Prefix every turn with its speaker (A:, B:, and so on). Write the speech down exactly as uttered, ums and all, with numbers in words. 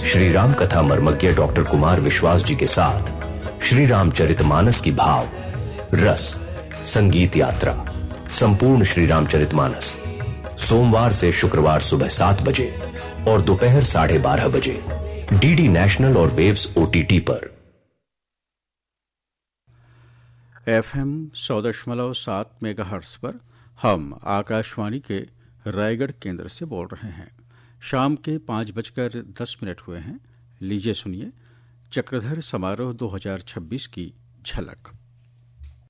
A: श्री राम कथा मर्मज्ञ डॉक्टर कुमार विश्वास जी के साथ श्री रामचरितमानस की भाव रस संगीत यात्रा संपूर्ण श्री रामचरितमानस सोमवार से शुक्रवार सुबह सात बजे और दोपहर साढ़े बारह बजे डीडी नेशनल और वेव्स ओटीटी पर।
B: एफएम सौ दशमलव सात मेगाहर्ट्ज पर हम आकाशवाणी के रायगढ़ केंद्र से बोल रहे हैं। शाम के पांच बजकर दस मिनट हुए हैं। लीजिए सुनिए चक्रधर समारोह दो हज़ार छब्बीस की झलक।